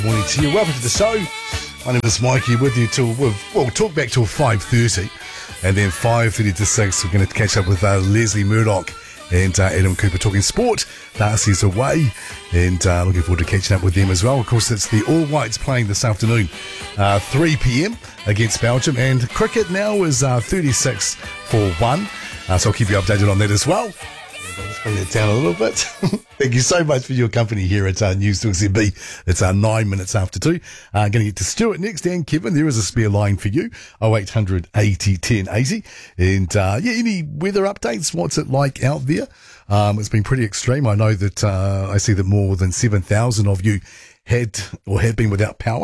Morning to you. Welcome to the show. My name is Mikey with you till, we'll talk back till 5:30 and then 5:30 to 6 we're going to catch up with Leslie Murdoch and Adam Cooper talking sport. Darcy's away and looking forward to catching up with them as well. Of course, it's the All Whites playing this afternoon, 3 p.m. against Belgium, and cricket now is 36-1. So I'll keep you updated on that as well. Let's bring it down a little bit. Thank you so much for your company here at News Talk ZB. It's 9 minutes after 2. Going to get to Stuart next, and Kevin, there is a spare line for you, 0800 80 10 80. And any weather updates? What's it like out there? It's been pretty extreme. I know that I see that more than 7,000 of you had been without power.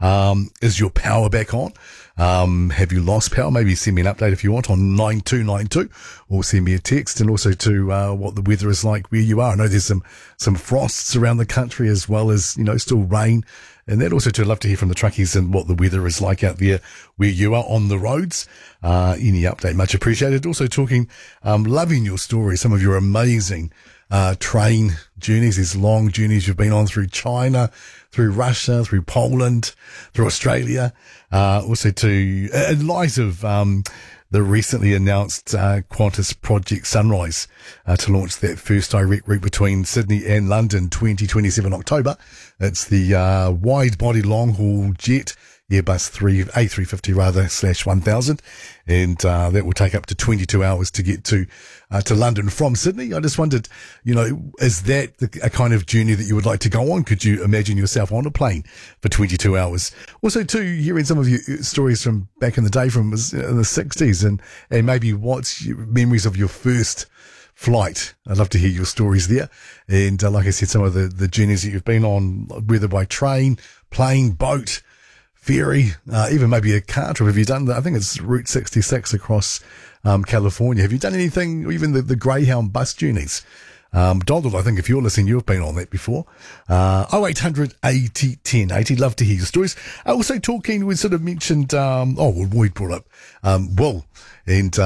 Is your power back on? Have you lost power? Maybe send me an update if you want on 9292 or send me a text, and also to what the weather is like where you are. I know there's some frosts around the country as well as, still rain. And that also, I'd love to hear from the truckies and what the weather is like out there where you are on the roads. Any update, much appreciated. Also talking, loving your stories, some of your amazing train journeys, these long journeys you've been on through China, through Russia, through Poland, through Australia. Also in light of the recently announced Qantas Project Sunrise to launch that first direct route between Sydney and London 2027 October. It's the wide-body long-haul jet Airbus A350 /1000, and that will take up to 22 hours to get to London from Sydney. I just wondered, is that a kind of journey that you would like to go on? Could you imagine yourself on a plane for 22 hours? Also, too, hearing some of your stories from back in the day from in the 60s, and maybe what's your memories of your first flight. I'd love to hear your stories there. And like I said, some of the journeys that you've been on, whether by train, plane, boat, ferry, even maybe a car trip. Have you done that? I think it's Route 66 across California. Have you done anything, or even the Greyhound bus journeys? Donald, I think if you're listening, you've been on that before. 0800 80 10 80. Love to hear your stories. Also talking, we sort of mentioned, we brought up wool, and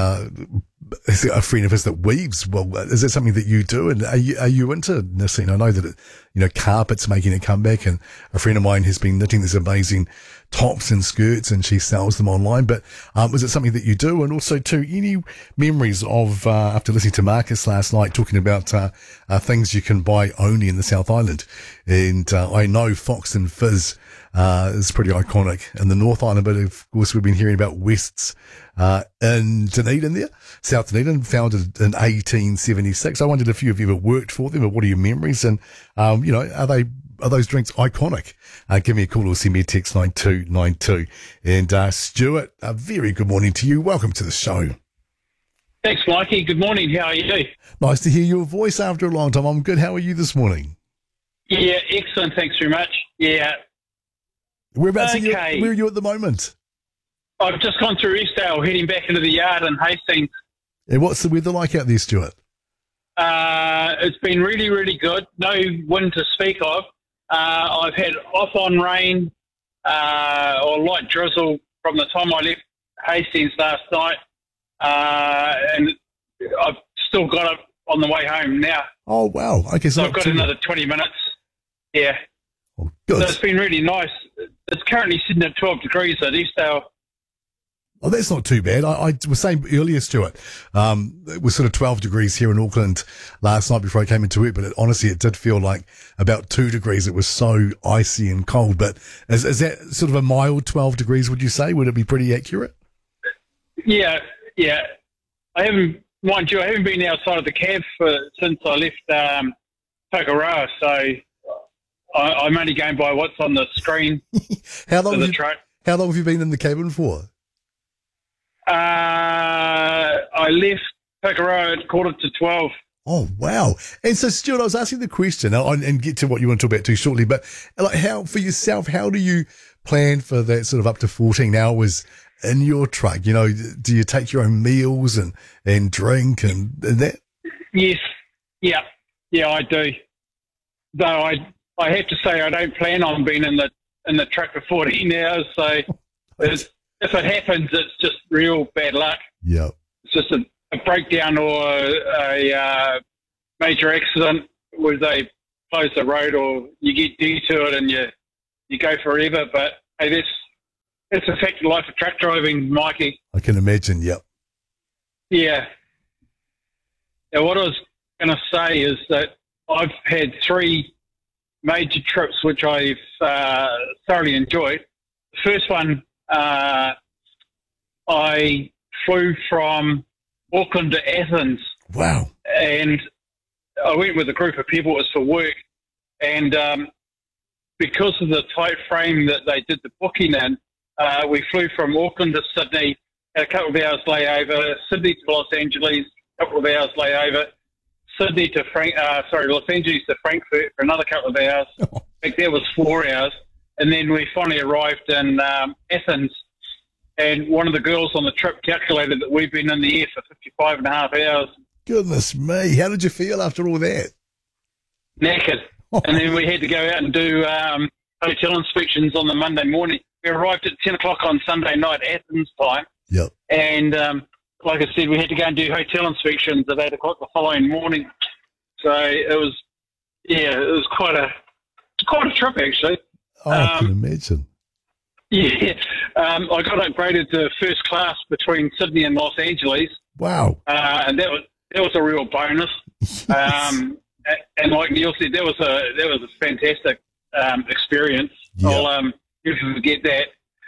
is there a friend of his that weaves? Well, is that something that you do? And are you into knitting? I know that carpet's making a comeback, and a friend of mine has been knitting these amazing tops and skirts, and she sells them online. But is it something that you do? And also, too, any memories of after listening to Marcus last night talking about things you can buy only in the South Island? And I know Fox and Fizz is pretty iconic in the North Island, but of course we've been hearing about West's in Dunedin there, South Dunedin, founded in 1876. I wondered if you've ever worked for them, or what are your memories? And are those drinks iconic? Give me a call or send me a text 9292. And Stuart, a very good morning to you. Welcome to the show. Thanks, Mikey. Good morning. How are you? Nice to hear your voice after a long time. I'm good. How are you this morning? Yeah, excellent. Thanks very much. Yeah. Whereabouts where are you at the moment? I've just gone through Eastdale, heading back into the yard in Hastings. And what's the weather like out there, Stuart? It's been really, really good. No wind to speak of. I've had off-on rain or light drizzle from the time I left Hastings last night, and I've still got it on the way home now. Oh, wow. Okay, so I've got another 20 minutes. Yeah. Oh, good. So it's been really nice. It's currently sitting at 12 degrees at Eastdale. Oh, that's not too bad. I was saying earlier, Stuart, it was sort of 12 degrees here in Auckland last night before I came into it, but honestly, it did feel like about 2 degrees. It was so icy and cold. But is that sort of a mild 12 degrees, would you say? Would it be pretty accurate? Yeah. Mind you, I haven't been outside of the cab since I left Tokoroa, so I'm only going by what's on the screen. How long have you been in the cabin for? I left Tokoroa at 11:45. Oh, wow. And so, Stuart, I was asking the question, and get to what you want to talk about too shortly, but how, for yourself, how do you plan for that sort of up to 14 hours in your truck? Do you take your own meals and drink and that? Yes. Yeah, I do. Though I have to say I don't plan on being in the truck for 14 hours, so if it happens, it's just real bad luck. Yeah. It's just a breakdown or a major accident where they close the road, or you get detoured and you you go forever. But hey, that's a fact of life of truck driving, Mikey. I can imagine, yep. Yeah. Now, what I was going to say is that I've had 3 major trips which I've thoroughly enjoyed. The first one, I flew from Auckland to Athens. Wow. And I went with a group of people. It was for work. And because of the tight frame that they did the booking in, we flew from Auckland to Sydney, had a couple of hours layover, Sydney to Los Angeles, a couple of hours layover, Sydney to Los Angeles to Frankfurt for another couple of hours. In fact, that was 4 hours. And then we finally arrived in Athens. And one of the girls on the trip calculated that we've been in the air for 55 and a half hours. Goodness me. How did you feel after all that? Knackered. And then we had to go out and do hotel inspections on the Monday morning. We arrived at 10 o'clock on Sunday night, Athens time. Yep. And like I said, we had to go and do hotel inspections at 8 o'clock the following morning. So it was quite a trip, actually. Oh, I can imagine. Yeah. I got upgraded to first class between Sydney and Los Angeles. Wow. And that was a real bonus. And like Neil said, that was a fantastic experience. Yeah. I'll never forget that.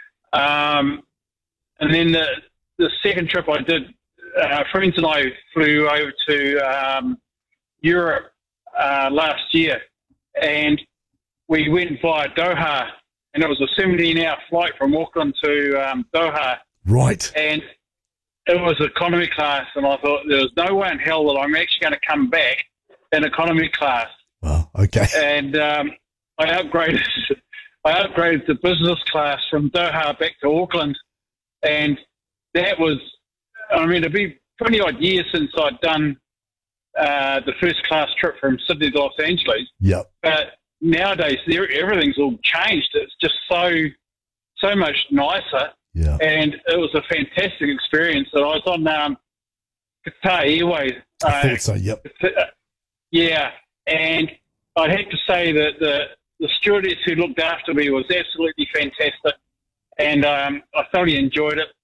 And then the second trip I did, friends and I flew over to Europe last year, and we went via Doha, and it was a 17-hour flight from Auckland to Doha. Right. And it was economy class, and I thought there was no way in hell that I'm actually going to come back in economy class. Wow, okay. And I upgraded to business class from Doha back to Auckland, and that was, it'd be 20 odd years since I'd done the first class trip from Sydney to Los Angeles. Yep. But nowadays, everything's all changed. It's just so much nicer. Yeah. And it was a fantastic experience. And I was on Qatar Airways. I thought so, yep. Yeah. And I'd have to say that the stewardess who looked after me was absolutely fantastic. And I thoroughly enjoyed it.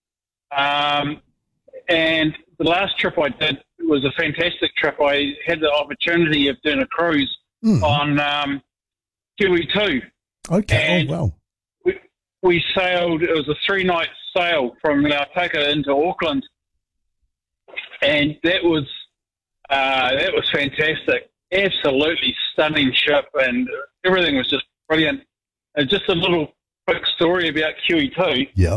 And the last trip I did was a fantastic trip. I had the opportunity of doing a cruise on Kiwi 2. Okay, and oh wow. We sailed, it was a 3-night sail from Lautaka into Auckland. And that was fantastic. Absolutely stunning ship, and everything was just brilliant. And just a little quick story about QE2. Yeah.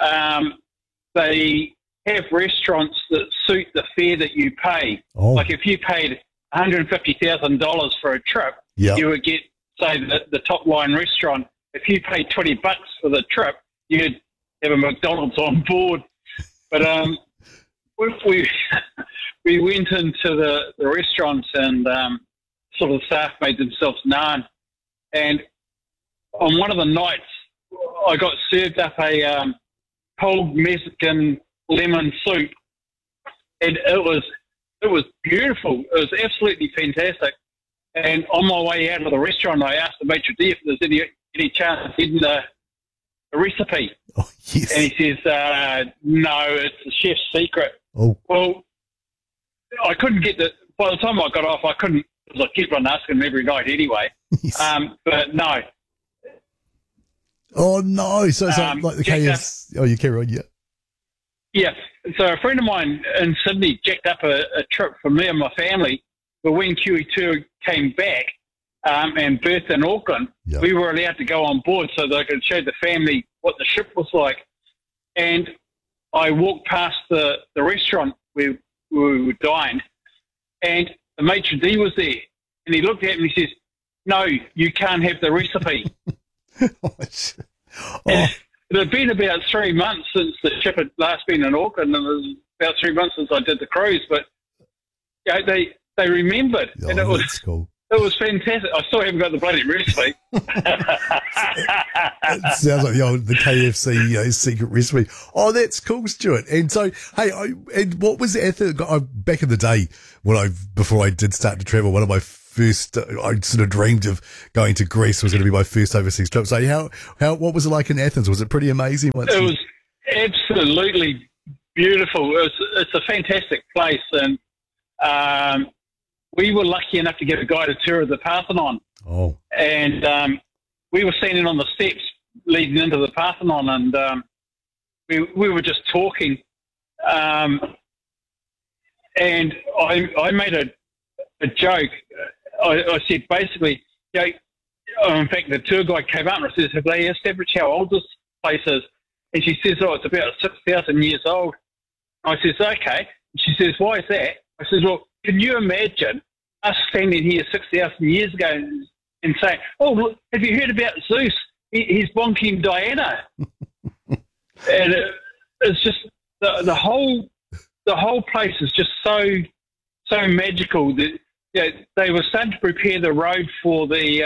They have restaurants that suit the fare that you pay. Oh. Like if you paid $150,000 for a trip, you would get, say, the top line restaurant. If you paid $20 for the trip, you'd have a McDonald's on board. But we went into the restaurants, and sort of the staff made themselves known. And on one of the nights, I got served up a cold Mexican lemon soup, and it was beautiful. It was absolutely fantastic. And on my way out of the restaurant, I asked the maitre d' if there's any chance of getting the recipe. Oh, yes. And he says, no, it's the chef's secret. Oh. Well, I couldn't get by the time I got off, I couldn't, because I kept on asking him every night anyway. Yes. But no. Oh, no. So it's like the KFC. Oh, you carry on, yeah. Yeah. So a friend of mine in Sydney jacked up a trip for me and my family, but when QE2 came back and berthed in Auckland, we were allowed to go on board so that I could show the family what the ship was like. And I walked past the restaurant where we dined, and the maitre d' was there, and he looked at me and he says, no, you can't have the recipe. It had been about 3 months since the ship had last been in Auckland, and it was about 3 months since I did the cruise, but they remembered, and it was cool. It was fantastic. I still haven't got the bloody recipe. It sounds like the KFC secret recipe. Oh, that's cool, Stuart. And so, hey, and what was the back in the day before I did start to travel? One of my first, I sort of dreamed of going to Greece. Was going to be my first overseas trip. So what was it like in Athens? Was it pretty amazing? It was absolutely beautiful. It's a fantastic place, and we were lucky enough to get a guided tour of the Parthenon. Oh. And we were standing on the steps leading into the Parthenon, and we were just talking. And I made a joke. I said, basically, in fact, the tour guide came up and says, have they established how old this place is? And she says, it's about 6,000 years old. I says, okay. She says, why is that? I says, well, can you imagine us standing here 6,000 years ago and saying, oh, look, have you heard about Zeus? He's bonking Diana. And it's just the whole place is just so magical that they were starting to prepare the road for the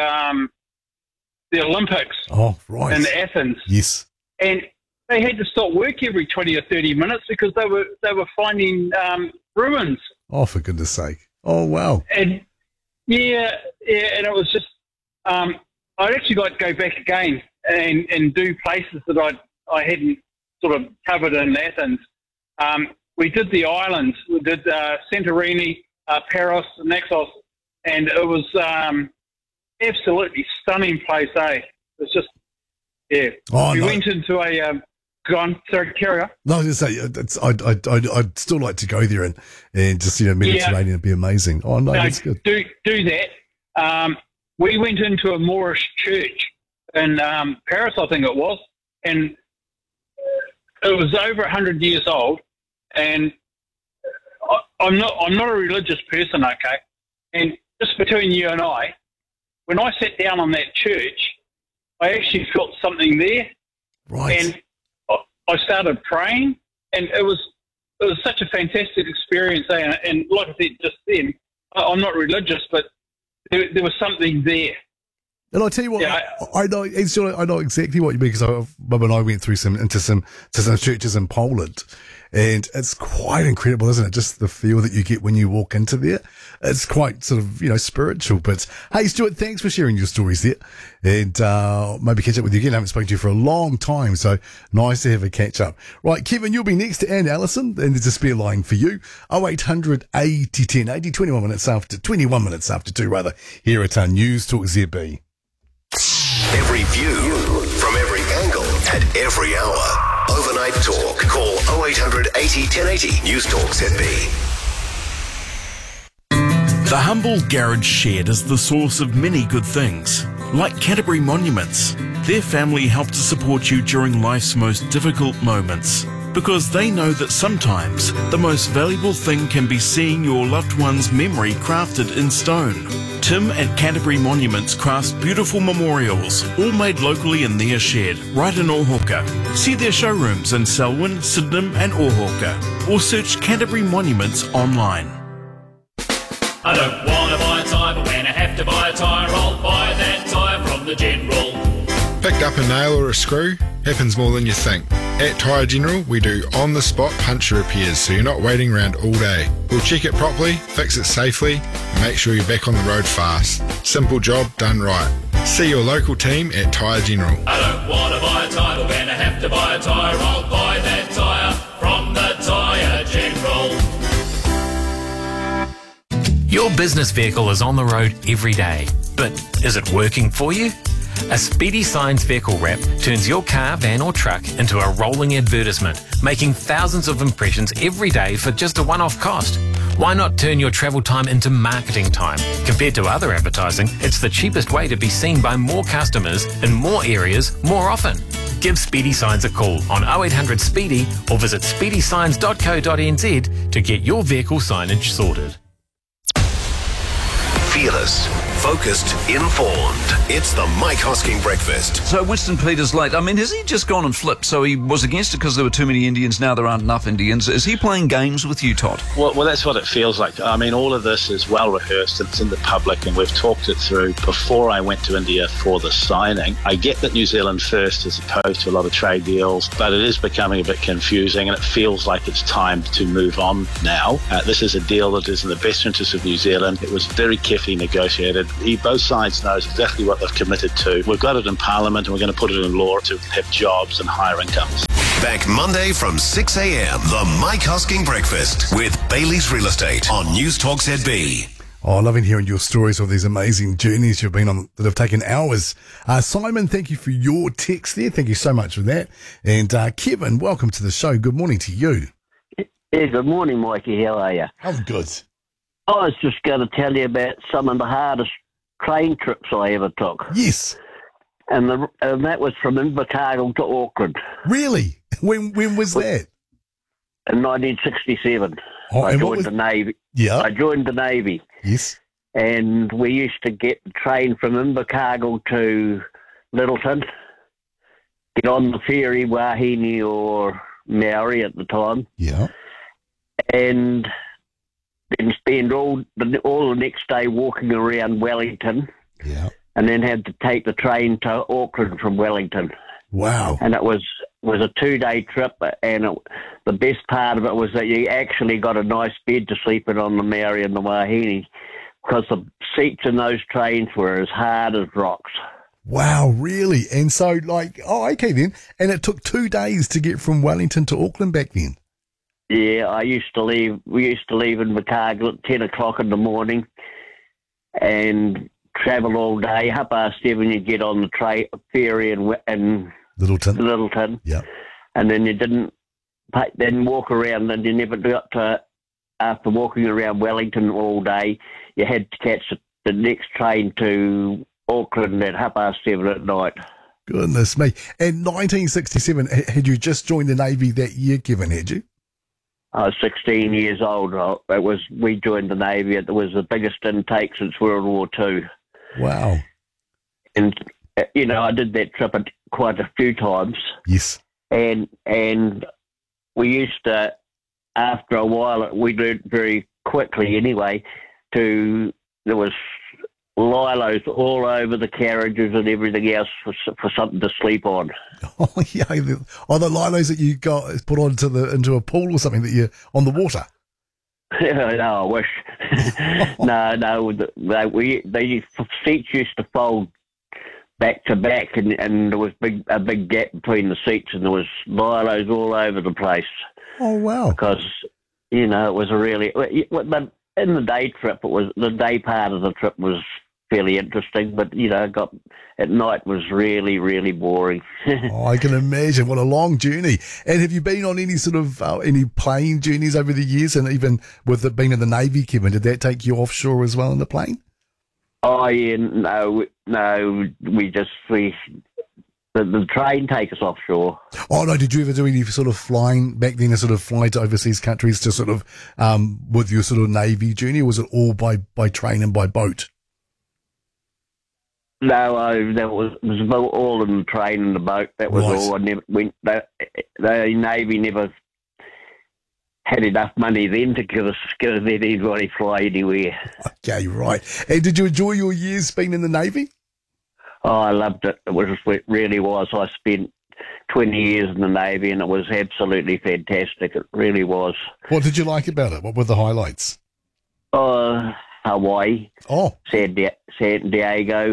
Olympics. Oh, right. In Athens. Yes. And they had to stop work every 20 or 30 minutes because they were finding ruins. Oh, for goodness sake. Oh, wow. And and it was just I'd actually like to go back again and do places that I hadn't sort of covered in Athens. We did the islands. We did Santorini, Paros, Naxos, and it was absolutely stunning place, eh? It was just, yeah. Oh, we no. went into a... Go on, sorry, carry on. No, I was going to say, I'd still like to go there and just, Mediterranean would be amazing. Oh, no, that's good. Do that. We went into a Moorish church in Paris, I think it was, and it was over 100 years old. And I'm not a religious person, okay? And just between you and I, when I sat down on that church, I actually felt something there. Right. And I started praying, and it was such a fantastic experience. And like I said just then, I'm not religious, but there was something there. And I'll tell you what, I know exactly what you mean, because Bob and I went through into some churches in Poland, and it's quite incredible, isn't it? Just the feel that you get when you walk into there. It's quite sort of, spiritual. But hey, Stuart, thanks for sharing your stories there, and maybe catch up with you again. I haven't spoken to you for a long time, so nice to have a catch up. Right, Kevin, you'll be next to Anne Allison, and there's a spare line for you. 0800 80 10 80, 21 minutes after 2, rather, here at News Talk ZB. Every view from every angle at every hour. Overnight Talk. Call 0800 80 1080. News Talk ZB. The humble garage shed is the source of many good things, like Canterbury Monuments. Their family help to support you during life's most difficult moments, because they know that sometimes the most valuable thing can be seeing your loved one's memory crafted in stone. Tim at Canterbury Monuments crafts beautiful memorials, all made locally in their shed, right in Ōhauka. See their showrooms in Selwyn, Sydenham and Ōhauka, or search Canterbury Monuments online. I don't want to buy a tyre, but when I have to buy a tyre, I'll buy that tyre from the General. Picked up a nail or a screw? Happens more than you think. At Tyre General, we do on-the-spot puncture repairs, so you're not waiting around all day. We'll check it properly, fix it safely, and make sure you're back on the road fast. Simple job done right. See your local team at Tyre General. I don't want to buy a tyre, but when I have to buy a tyre, I'll buy that tyre from the Tyre General. Your business vehicle is on the road every day, but is it working for you? A Speedy Signs vehicle wrap turns your car, van or truck into a rolling advertisement, making thousands of impressions every day for just a one-off cost. Why not turn your travel time into marketing time? Compared to other advertising, it's the cheapest way to be seen by more customers in more areas more often. Give Speedy Signs a call on 0800 SPEEDY or visit speedysigns.co.nz to get your vehicle signage sorted. Fearless, focused, informed. It's the Mike Hosking Breakfast. So Winston Peters late. I mean, has he just gone and flipped? So he was against it because there were too many Indians. Now there aren't enough Indians. Is he playing games with you, Todd? Well, that's what it feels like. I mean, all of this is well rehearsed. It's in the public, and we've talked it through before I went to India for the signing. I get that New Zealand first as opposed to a lot of trade deals, but it is becoming a bit confusing, and it feels like it's time to move on now. This is a deal that is in the best interest of New Zealand. It was very carefully negotiated. Both sides knows exactly what they've committed to. We've got it in Parliament, and we're going to put it in law to have jobs and higher incomes. Back Monday from 6 a.m. The Mike Hosking Breakfast with Bailey's Real Estate on News Talk ZB. Oh, loving hearing your stories of these amazing journeys you've been on that have taken hours. Simon, thank you for your text there. Thank you so much for that. And Kevin, welcome to the show. Good morning to you. Yeah, good morning, Mikey. How are you? I'm good. I was just going to tell you about some of the hardest train trips I ever took. Yes. And that was from Invercargill to Auckland. Really? When was that? In 1967. Oh, I joined the Navy. Yeah. I joined the Navy. Yes. And we used to get the train from Invercargill to Littleton, get on the ferry, Wahine or Maori at the time. Yeah. And then spend all the next day walking around Wellington. Yeah. And then had to take the train to Auckland from Wellington. Wow. And it was a 2-day trip, and the best part of it was that you actually got a nice bed to sleep in on the Maori and the Wahine, because the seats in those trains were as hard as rocks. Wow, really? And so, okay then. And it took 2 days to get from Wellington to Auckland back then? Yeah, we used to leave in Invercargill at 10 o'clock in the morning and travel all day. 7:30 you get on the ferry in Littleton. Yeah. And then you didn't walk around, and you never got to, after walking around Wellington all day, you had to catch the next train to Auckland at 7:30 at night. Goodness me. In 1967, had you just joined the Navy that year, Kevin, had you? I was 16 years old. We joined the Navy. It was the biggest intake since World War II. Wow. And, I did that trip quite a few times. Yes. And we used to, after a while, we learned very quickly anyway, there was lilos all over the carriages and everything else for something to sleep on. Oh, yeah. The lilos that you got put into a pool or something that you're on the water? No, I wish. No, the seats used to fold back to back, and there was a big gap between the seats, and there was lilos all over the place. Oh, wow. Because, it was a really... But in the day trip, the day part of the trip was fairly interesting, but, at night was really, really boring. Oh, I can imagine. What a long journey. And have you been on any sort of, any plane journeys over the years? And even with it being in the Navy, Kevin, did that take you offshore as well in the plane? Oh, yeah, no, the train takes us offshore. Oh, no, did you ever do any sort of flying back then, a sort of fly to overseas countries to sort of, with your sort of Navy journey, or was it all by train and by boat? No, that was all in the train and the boat. That was right. all. I never went. The Navy never had enough money then to let anybody fly anywhere. Okay, right. And did you enjoy your years being in the Navy? Oh, I loved it. It really was. I spent 20 years in the Navy, and it was absolutely fantastic. It really was. What did you like about it? What were the highlights? Hawaii. Oh. San Diego.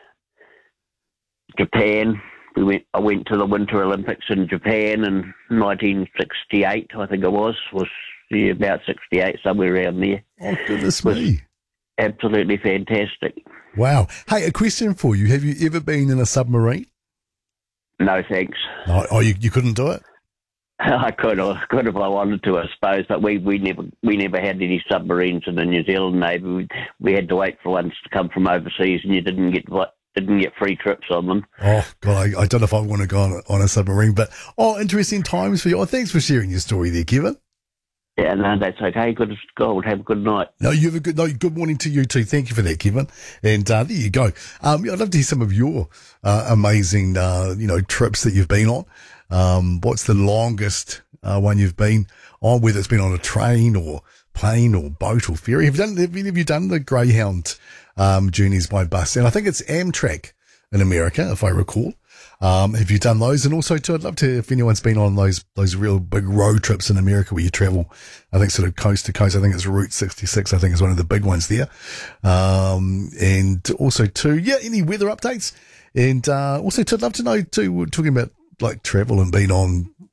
Japan. I went to the Winter Olympics in Japan in 1968, I think it was about 68, somewhere around there. Oh, goodness me. Absolutely fantastic. Wow. Hey, a question for you. Have you ever been in a submarine? No, thanks. No, oh, you couldn't do it? I could if I wanted to, I suppose, but we never had any submarines in the New Zealand Navy. We had to wait for ones to come from overseas, and you didn't get free trips on them. Oh, God, I don't know if I want to go on a submarine, but, interesting times for you. Oh, thanks for sharing your story there, Kevin. Yeah, no, that's okay. Good as gold. Have a good night. No, you have a good morning to you too. Thank you for that, Kevin. And there you go. I'd love to hear some of your amazing, trips that you've been on. What's the longest one you've been on, whether it's been on a train or plane or boat or ferry? Have any of you done the Greyhound journeys by bus? And I think it's Amtrak in America, if I recall. Have you done those? And also, too, I'd love to, if anyone's been on those real big road trips in America where you travel, I think sort of coast to coast. I think it's Route 66, I think is one of the big ones there. And also, too, any weather updates? And also, too, I'd love to know, too, we're talking about like travel and being on